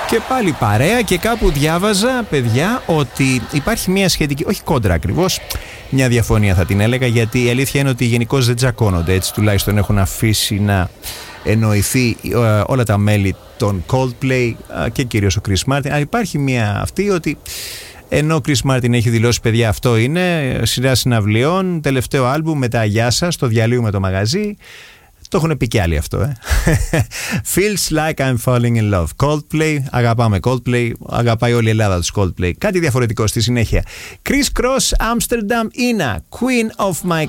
Και πάλι παρέα και κάπου διάβαζα, παιδιά, ότι υπάρχει μια σχετική, όχι κόντρα ακριβώς, μια διαφωνία θα την έλεγα, γιατί η αλήθεια είναι ότι γενικώς δεν τσακώνονται, έτσι τουλάχιστον έχουν αφήσει να εννοηθεί όλα τα μέλη των Coldplay και κυρίως ο Chris Martin. Αλλά υπάρχει μια αυτή ότι ενώ ο Chris Martin έχει δηλώσει, παιδιά, αυτό είναι σειρά συναυλιών, τελευταίο άλμπουμ, μετά γεια σας, το διαλύουμε το μαγαζί. Το έχουν πει και άλλοι αυτό, Feels like I'm falling in love. Coldplay, αγαπάμε Coldplay, αγαπάει όλη η Ελλάδα τους Coldplay. Κάτι διαφορετικό στη συνέχεια. Chris Cross, Amsterdam, Ina, Queen of my